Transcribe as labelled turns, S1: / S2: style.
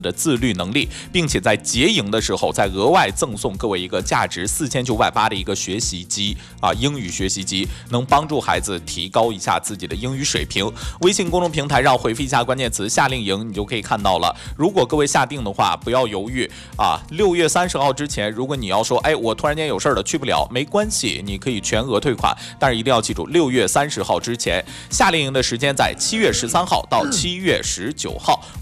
S1: 的自律能力，并且在结营的时候再额外赠送各位一个价值4980的一个学习机啊，英语学习机，能帮助孩子提高一下自己的英语水平。微信公众平台上回复一下关键词夏令营，你就可以看到了。如果各位下定的话，不要犹豫啊，6月30号之前，如果你要说哎我突然间有事了去不了，没关系，你可以全额退款，但是一定要记住6月30号之前。夏令营的时间在7月13号到7月19号。